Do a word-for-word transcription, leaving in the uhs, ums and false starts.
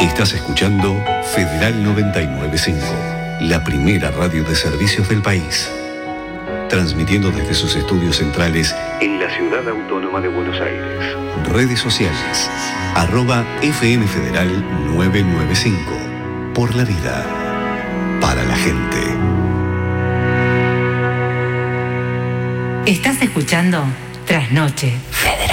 Estás escuchando Federal noventa y nueve punto cinco, la primera radio de servicios del país. Transmitiendo desde sus estudios centrales en la Ciudad Autónoma de Buenos Aires. Redes sociales, arroba F M Federal novecientos noventa y cinco. Por la vida, para la gente. Estás escuchando Trasnoche Federal.